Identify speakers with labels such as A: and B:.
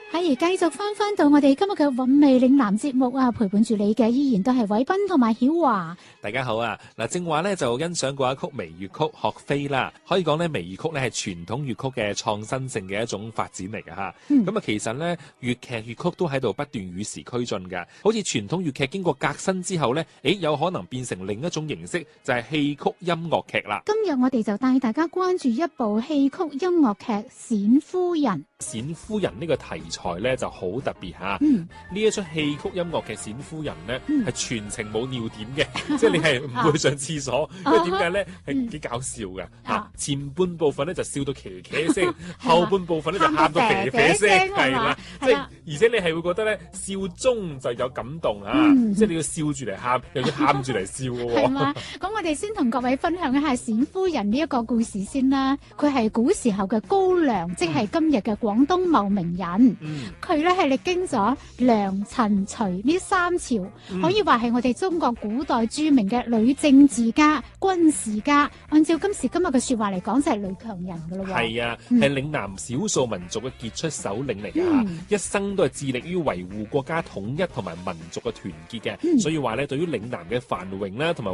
A: 係繼續翻到我哋今日嘅韻味嶺南節目啊，陪伴住你嘅依然都係偉斌同埋曉華。
B: 大家好啊！嗱，正話咧就欣賞過一曲微粵曲學飛啦，可以講咧微粵曲咧係傳統粵曲嘅創新性嘅一種發展嚟㗎吓。咁啊，其實咧粵劇粵曲都喺度不斷與時俱進㗎。好似傳統粵劇經過革新之後咧，有可能變成另一種形式，就係戲曲音樂劇啦。
A: 今日我哋就帶大家關注一部戲曲音樂劇《冼夫人》。
B: 冼夫人呢個題材咧就好特別吓。呢一出戲曲音樂劇《冼夫人》咧係全程冇尿點嘅，即係你係唔會上廁所，因為點解咧係幾搞笑㗎。前半部分咧就笑到騎騎聲，後半部分咧就喊到啡啡聲，係啦，即係而且你係會覺得咧笑中就有感動啊，即係你要笑住嚟喊，又要喊住嚟笑嘅喎。係嘛？
A: 咁我哋先同各位分享一下冼夫人呢一個故事先啦。佢係古時候嘅高梁，即係今日嘅廣東茂名人。佢咧係歷經咗梁、陳、隋呢三朝，可以話係我哋中國古代著名嘅女政治家、軍事家。按照今時今日嘅說話嚟講，就係女強人噶咯。
B: 係啊，係嶺南少數民族嘅傑出首領嚟㗎，一生都係致力於維護國家統一同埋民族嘅團結嘅。所以話咧，對於嶺南嘅繁榮啦，同埋